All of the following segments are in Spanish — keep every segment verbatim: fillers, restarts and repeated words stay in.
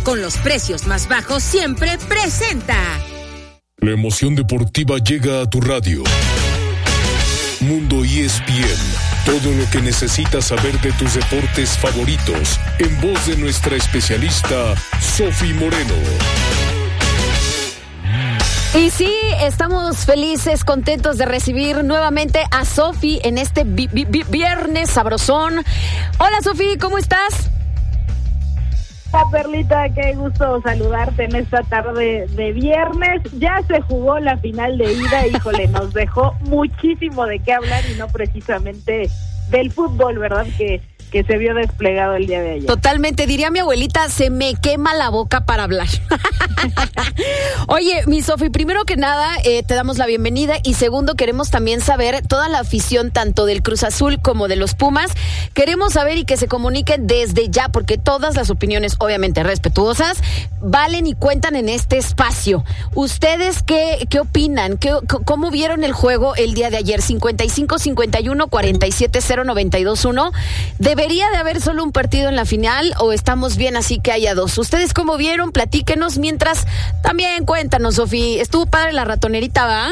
con los precios más bajos siempre, presenta. La emoción deportiva llega a tu radio. Mundo E S P N. Todo lo que necesitas saber de tus deportes favoritos, en voz de nuestra especialista, Sofi Moreno. Y sí, estamos felices, contentos de recibir nuevamente a Sofi en este vi- vi- viernes sabrosón. Hola Sofi, ¿cómo estás? Hola Perlita, qué gusto saludarte en esta tarde de viernes. Ya se jugó la final de ida, híjole, nos dejó muchísimo de qué hablar y no precisamente del fútbol, ¿verdad? Que, que se vio desplegado el día de ayer. Totalmente, diría mi abuelita, se me quema la boca para hablar. Oye, mi Sofi, primero que nada, eh, te damos la bienvenida y segundo, queremos también saber toda la afición tanto del Cruz Azul como de los Pumas. Queremos saber y que se comuniquen desde ya, porque todas las opiniones, obviamente respetuosas, valen y cuentan en este espacio. ¿Ustedes qué, qué opinan? ¿Qué, ¿Cómo vieron el juego el día de ayer? cincuenta y cinco cincuenta y uno cuarenta y siete cero noventa y dos uno. ¿Debería de haber solo un partido en la final o estamos bien así que haya dos? ¿Ustedes cómo vieron? Platíquenos mientras también cuéntanos, Sofi. Estuvo padre la ratonerita, ¿va?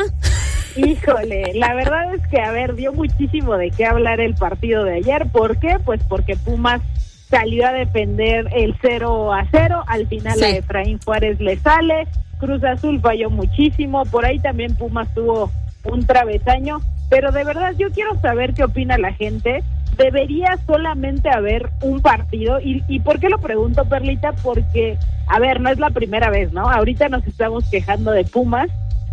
Híjole, la verdad es que, a ver, dio muchísimo de qué hablar el partido de ayer. ¿Por qué? Pues porque Pumas salió a defender el cero a cero. Al final sí. A Efraín Juárez le sale. Cruz Azul falló muchísimo. Por ahí también Pumas tuvo un travesaño. Pero de verdad yo quiero saber qué opina la gente. ¿Debería solamente haber un partido? ¿Y, y por qué lo pregunto, Perlita? Porque, a ver, no es la primera vez, ¿no? Ahorita nos estamos quejando de Pumas,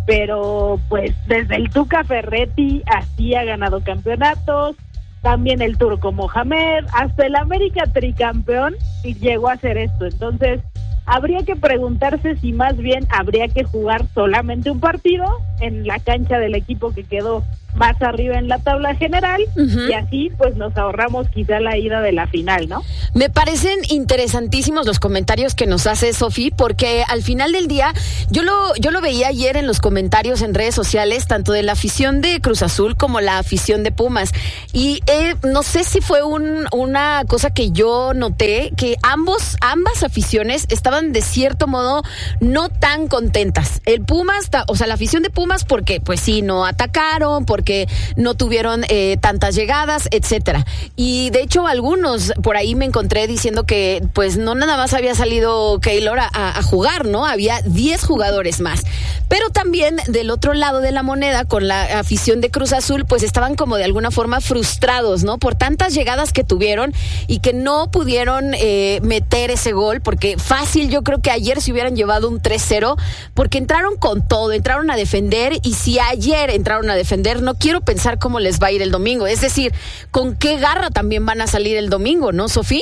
pero pues desde el Tuca Ferretti así ha ganado campeonatos, también el Turco Mohamed, hasta el América tricampeón y llegó a hacer esto. Entonces, habría que preguntarse si más bien habría que jugar solamente un partido en la cancha del equipo que quedó más arriba en la tabla general, uh-huh. Y así pues nos ahorramos quizá la ida de la final, ¿no? Me parecen interesantísimos los comentarios que nos hace Sofi, porque al final del día yo lo yo lo veía ayer en los comentarios en redes sociales, tanto de la afición de Cruz Azul como la afición de Pumas, y eh, no sé si fue un, una cosa que yo noté, que ambos ambas aficiones estaban de cierto modo no tan contentas. El Pumas, o sea, la afición de Pumas porque pues sí, no atacaron, porque no tuvieron eh, tantas llegadas, etcétera. Y de hecho algunos por ahí me encontré diciendo que pues no nada más había salido Keylor a, a jugar, ¿no? Había diez jugadores más. Pero también del otro lado de la moneda, con la afición de Cruz Azul, pues estaban como de alguna forma frustrados, ¿no? Por tantas llegadas que tuvieron y que no pudieron eh, meter ese gol, porque fácil, yo creo que ayer se hubieran llevado un tres cero, porque entraron con todo, entraron a defender, y si ayer entraron a defender, no quiero pensar cómo les va a ir el domingo. Es decir, con qué garra también van a salir el domingo, ¿no, Sofi?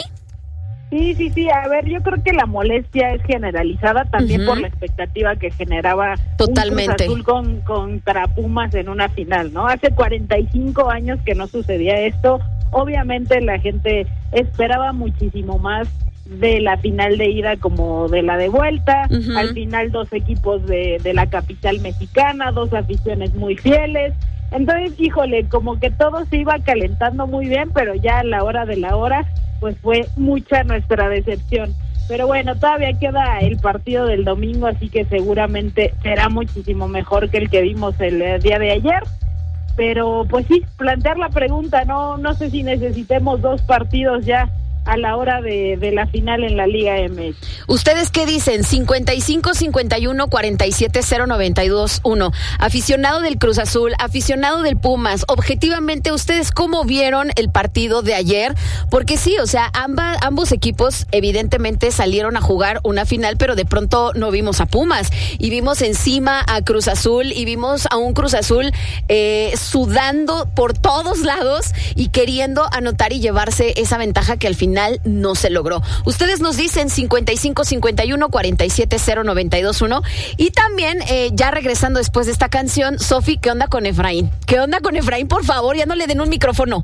Sí, sí, sí. A ver, yo creo que la molestia es generalizada también uh-huh. por la expectativa que generaba totalmente un Cruz Azul con, contra Pumas en una final, ¿no? Hace cuarenta y cinco años que no sucedía esto. Obviamente la gente esperaba muchísimo más de la final de ida como de la de vuelta. Uh-huh. Al final dos equipos de, de la capital mexicana, dos aficiones muy fieles. Entonces, híjole, como que todo se iba calentando muy bien, pero ya a la hora de la hora, pues fue mucha nuestra decepción. Pero bueno, todavía queda el partido del domingo, así que seguramente será muchísimo mejor que el que vimos el eh, día de ayer. Pero pues sí, plantear la pregunta, no no sé si necesitemos dos partidos ya a la hora de, de la final en la Liga M X. ¿Ustedes qué dicen? cincuenta y cinco cincuenta y uno cuarenta y siete cero noventa y dos uno. Aficionado del Cruz Azul, aficionado del Pumas, objetivamente, ¿ustedes cómo vieron el partido de ayer? Porque sí, o sea, amba, ambos equipos evidentemente salieron a jugar una final, pero de pronto no vimos a Pumas y vimos encima a Cruz Azul y vimos a un Cruz Azul eh, sudando por todos lados y queriendo anotar y llevarse esa ventaja que al final no se logró. Ustedes nos dicen cincuenta y cinco cincuenta y uno cuarenta y siete cero noventa y dos uno. Y también, eh, ya regresando después de esta canción, Sofi, ¿qué onda con Efraín? ¿Qué onda con Efraín? Por favor, ya no le den un micrófono.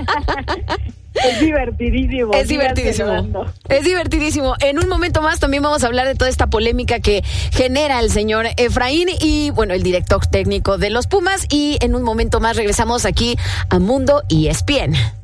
Es divertidísimo. Es divertidísimo. Es divertidísimo. En un momento más también vamos a hablar de toda esta polémica que genera el señor Efraín y, bueno, el director técnico de los Pumas. Y en un momento más regresamos aquí a Mundo E S P N.